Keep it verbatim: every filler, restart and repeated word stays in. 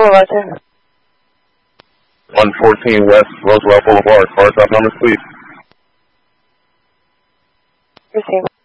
Roger. one fourteen West Roosevelt Boulevard. Car stop numbers, please. Receive.